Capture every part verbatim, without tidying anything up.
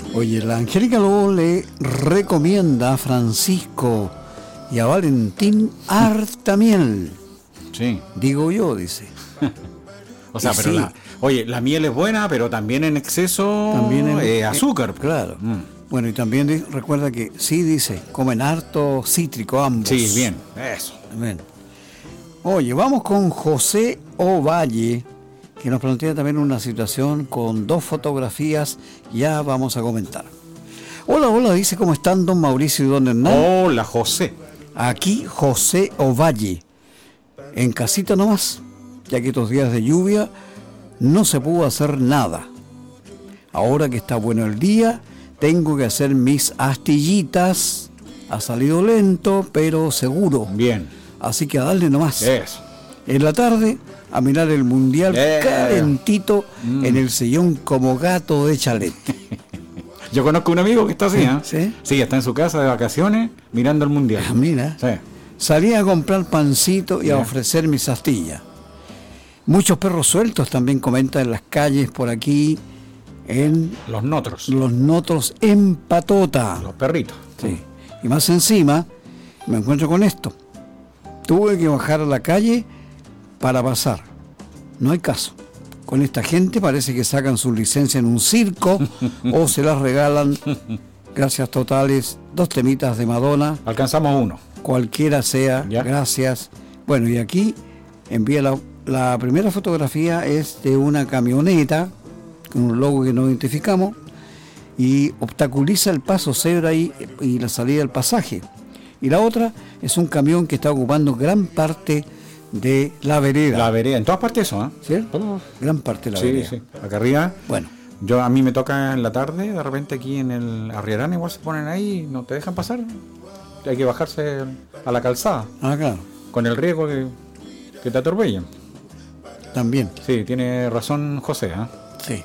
Oye, la Angélica Lobo le recomienda a Francisco y a Valentín harta miel. Sí. Digo yo, dice. O sea, Y pero sí. la, oye, la miel es buena, pero también en exceso También en- eh, azúcar. Claro. Mm. Bueno, y también di- recuerda que sí, dice, comen harto cítrico ambos. Sí, bien, eso. Bien. Oye, vamos con José Ovalle, que nos plantea también una situación con dos fotografías. Ya vamos a comentar. Hola, hola, dice, ¿cómo están don Mauricio y don Hernán? Hola, José. Aquí José Ovalle, en casita nomás, ya que estos días de lluvia no se pudo hacer nada. Ahora que está bueno el día, tengo que hacer mis astillitas. Ha salido lento, pero seguro. Bien. Así que a darle nomás. Eso. En la tarde, a mirar el mundial Eh. calentito Mm. en el sillón como gato de chalet. Yo conozco un amigo que está así, ¿eh? ¿Sí? Sí, está en su casa de vacaciones mirando el mundial. Ah, mira, Sí. salí a comprar pancito y a Ya. ofrecer mis astillas. Muchos perros sueltos también comentan en las calles por aquí, en Los notros. los notros en patota. Los perritos. Sí. Y más encima, me encuentro con esto. Tuve que bajar a la calle para pasar. No hay caso. Con esta gente parece que sacan su licencia en un circo o se las regalan. Gracias totales. Dos temitas de Madonna, Alcanzamos uno. cualquiera sea. Ya. Gracias. Bueno, y aquí envía la, la primera fotografía es de una camioneta con un logo que no identificamos y obstaculiza el paso cebra y, y la salida del pasaje. Y la otra es un camión que está ocupando gran parte de la vereda. La vereda. En todas partes eso, ¿eh? ¿Cierto? Gran parte de la Sí, vereda. sí. Acá arriba. Bueno, Yo a mí me toca en la tarde, de repente aquí en el Arriarán igual se ponen ahí, no te dejan pasar. Hay que bajarse a la calzada, ah, claro, con el riesgo que, que te atropellen. también, Sí, tiene razón José, ¿eh? sí.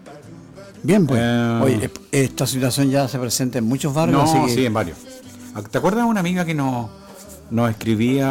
Bien, pues. Eh. Oye, esta situación ya se presenta en muchos barrios, No, así que sí, en varios. ¿Te acuerdas de una amiga que nos, nos escribía